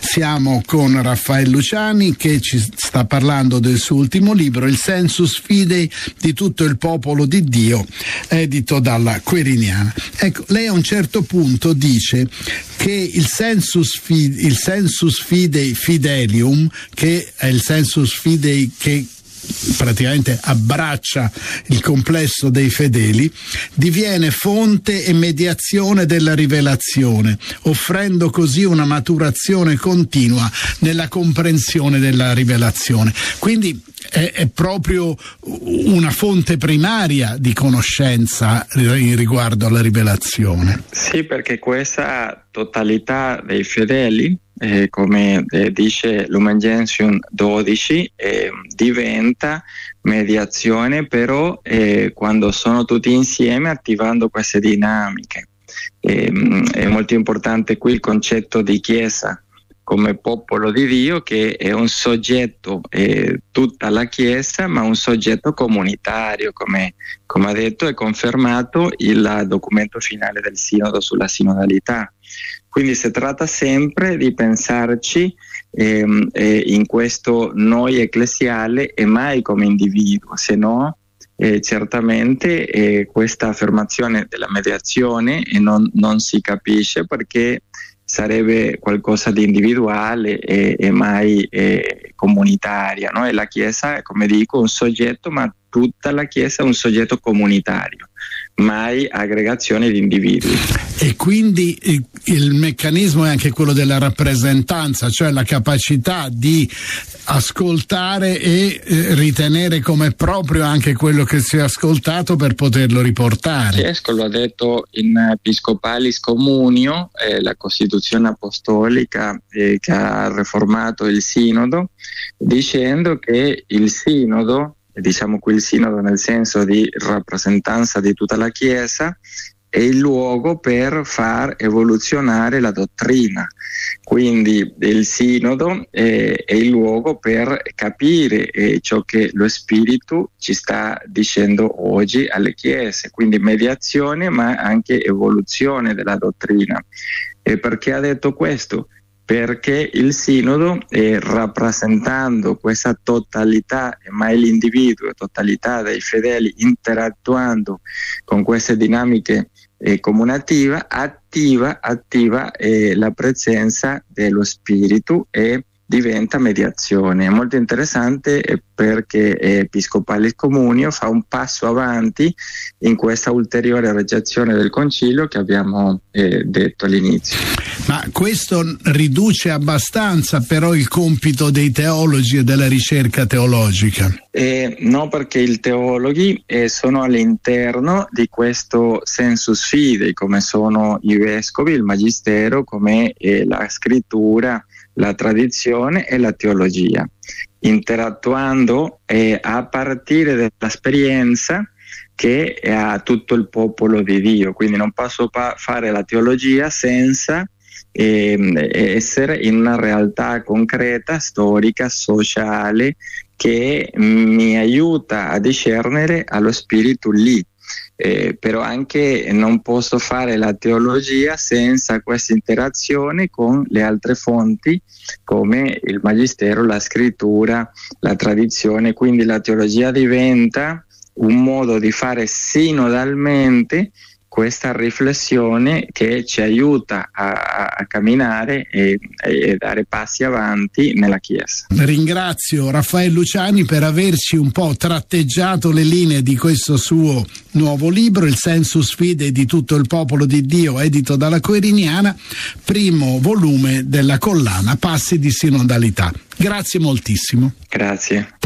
Siamo con Raffaele Luciani che ci sta parlando del suo ultimo libro, Il sensus fidei di tutto il popolo di Dio, edito dalla Queriniana. Ecco, lei a un certo punto dice che il sensus fidei fidelium, che è il sensus fidei che praticamente abbraccia il complesso dei fedeli, diviene fonte e mediazione della rivelazione, offrendo così una maturazione continua nella comprensione della rivelazione. Quindi è proprio una fonte primaria di conoscenza in riguardo alla rivelazione. Sì, perché questa totalità dei fedeli, come dice Lumen Gentium 12, diventa mediazione, però quando sono tutti insieme attivando queste dinamiche. È molto importante qui il concetto di Chiesa come popolo di Dio, che è un soggetto, tutta la Chiesa, ma un soggetto comunitario, come ha detto e confermato il documento finale del Sinodo sulla sinodalità. Quindi si tratta sempre di pensarci in questo noi ecclesiale e mai come individuo, se no certamente questa affermazione della mediazione non si capisce, perché sarebbe qualcosa di individuale e mai comunitaria, no? E la Chiesa è, come dico, un soggetto, ma tutta la Chiesa è un soggetto comunitario, mai aggregazione di individui. E quindi il meccanismo è anche quello della rappresentanza, cioè la capacità di ascoltare e ritenere come proprio anche quello che si è ascoltato per poterlo riportare. Fiesco lo ha detto in Episcopalis Communio, la Costituzione Apostolica che ha riformato il Sinodo, dicendo che il Sinodo, diciamo qui il Sinodo nel senso di rappresentanza di tutta la Chiesa, è il luogo per far evoluzionare la dottrina. Quindi il Sinodo è il luogo per capire ciò che lo Spirito ci sta dicendo oggi alle Chiese, quindi mediazione ma anche evoluzione della dottrina. E perché ha detto questo? Perché il Sinodo, rappresentando questa totalità, mai l'individuo, totalità dei fedeli, interattuando con queste dinamiche comunicative, attiva la presenza dello Spirito e diventa mediazione. È molto interessante perché Episcopalis Communio fa un passo avanti in questa ulteriore registrazione del Concilio che abbiamo detto all'inizio. Ma questo riduce abbastanza però il compito dei teologi e della ricerca teologica? No, perché i teologhi sono all'interno di questo sensus fidei, come sono i vescovi, il magistero, come la scrittura, la tradizione e la teologia, interattuando a partire dall'esperienza che ha tutto il popolo di Dio. Quindi non posso fare la teologia senza essere in una realtà concreta, storica, sociale, che mi aiuta a discernere allo Spirito lì. Però anche non posso fare la teologia senza questa interazione con le altre fonti come il magistero, la scrittura, la tradizione. Quindi la teologia diventa un modo di fare sinodalmente questa riflessione che ci aiuta a camminare e dare passi avanti nella Chiesa. Ringrazio Raffaele Luciani per averci un po' tratteggiato le linee di questo suo nuovo libro, Il sensus fidei di tutto il popolo di Dio, edito dalla Queriniana, primo volume della collana Passi di sinodalità. Grazie moltissimo. Grazie.